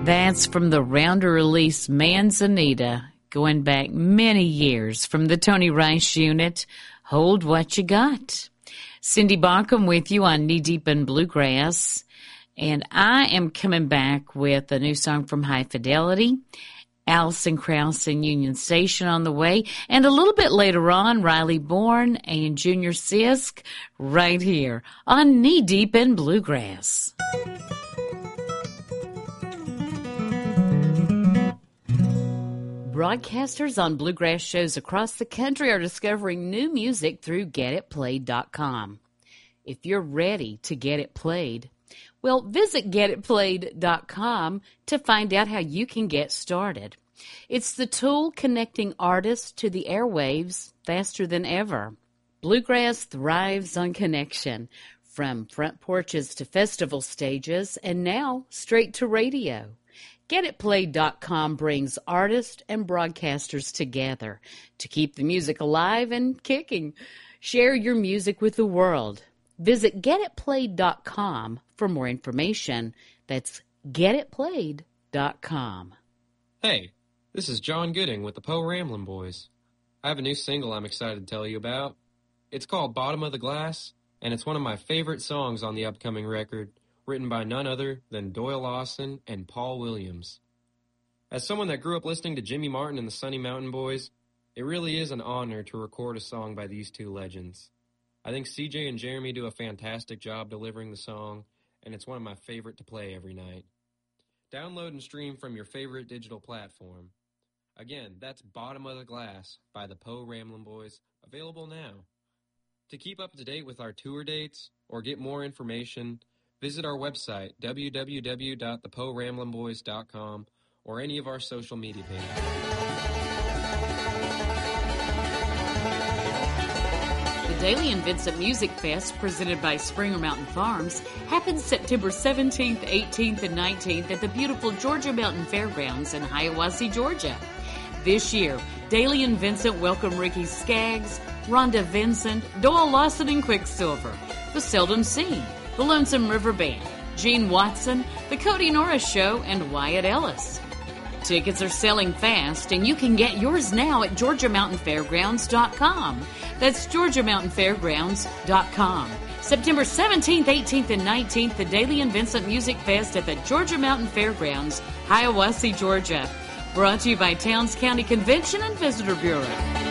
That's from the rounder release Manzanita, going back many years from the Tony Rice Unit, Hold What You Got. Cindy Baucom with you on Knee Deep in Bluegrass, and I am coming back with a new song from High Fidelity, Alison Krauss and Union Station on the way, and a little bit later on, Riley Bourne and Junior Sisk right here on Knee Deep in Bluegrass. Broadcasters on bluegrass shows across the country are discovering new music through GetItPlayed.com. If you're ready to get it played, well, visit GetItPlayed.com to find out how you can get started. It's the tool connecting artists to the airwaves faster than ever. Bluegrass thrives on connection, from front porches to festival stages, and now straight to radio. GetItPlayed.com brings artists and broadcasters together to keep the music alive and kicking. Share your music with the world. Visit GetItPlayed.com for more information. That's GetItPlayed.com. Hey, this is John Gooding with the Poe Ramblin' Boys. I have a new single I'm excited to tell you about. It's called Bottom of the Glass, and it's one of my favorite songs on the upcoming record, written by none other than Doyle Lawson and Paul Williams. As someone that grew up listening to Jimmy Martin and the Sunny Mountain Boys, it really is an honor to record a song by these two legends. I think CJ and Jeremy do a fantastic job delivering the song, and it's one of my favorite to play every night. Download and stream from your favorite digital platform. Again, that's Bottom of the Glass by the Poe Ramblin' Boys, available now. To keep up to date with our tour dates or get more information, visit our website, www.thepoeRamblinBoys.com, or any of our social media pages. The Daly and Vincent Music Fest, presented by Springer Mountain Farms, happens September 17th, 18th, and 19th at the beautiful Georgia Mountain Fairgrounds in Hiawassee, Georgia. This year, Daly and Vincent welcome Ricky Skaggs, Rhonda Vincent, Doyle Lawson and Quicksilver, The Seldom Seen, The Lonesome River Band, Gene Watson, The Cody Norris Show, and Wyatt Ellis. Tickets are selling fast, and you can get yours now at GeorgiaMountainFairgrounds.com. That's GeorgiaMountainFairgrounds.com. September 17th, 18th, and 19th, the Daly and Vincent Music Fest at the Georgia Mountain Fairgrounds, Hiawassee, Georgia. Brought to you by Towns County Convention and Visitor Bureau.